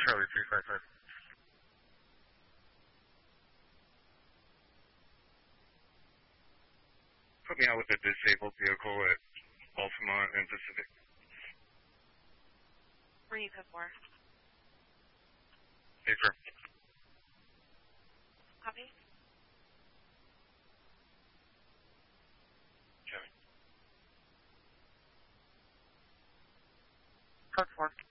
Charlie 355. Put me out with a disabled vehicle at Altamont and Pacific. Where are you code for? Paper. Copy. Okay. Code 4.